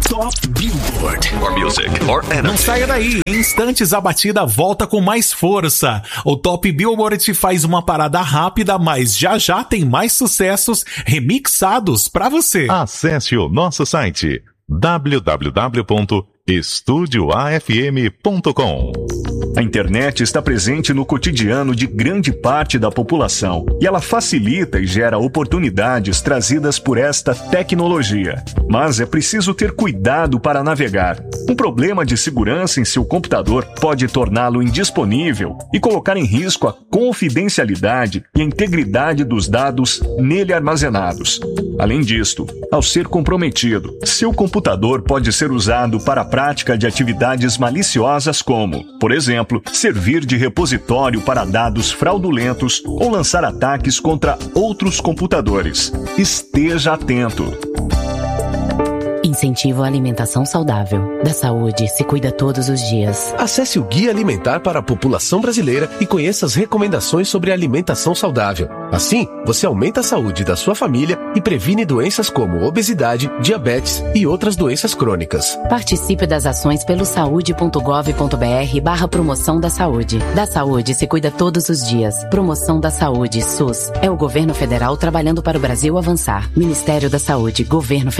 Top Billboard. More music, more energy. Não saia daí, em instantes a batida volta com mais força. O Top Billboard te faz uma parada rápida, mas já já tem mais sucessos remixados pra você. Acesse o nosso site www.estudioafm.com. A internet está presente no cotidiano de grande parte da população e ela facilita e gera oportunidades trazidas por esta tecnologia. Mas é preciso ter cuidado para navegar. Um problema de segurança em seu computador pode torná-lo indisponível e colocar em risco a confidencialidade e a integridade dos dados nele armazenados. Além disto, ao ser comprometido, seu computador pode ser usado para a prática de atividades maliciosas como, por exemplo, servir de repositório para dados fraudulentos ou lançar ataques contra outros computadores. Esteja atento. Incentivo à alimentação saudável. Da saúde se cuida todos os dias. Acesse o Guia Alimentar para a População Brasileira e conheça as recomendações sobre alimentação saudável. Assim, você aumenta a saúde da sua família e previne doenças como obesidade, diabetes e outras doenças crônicas. Participe das ações pelo saude.gov.br/promoção da saúde. Da saúde se cuida todos os dias. Promoção da saúde, SUS. É o governo federal trabalhando para o Brasil avançar. Ministério da Saúde, Governo Federal.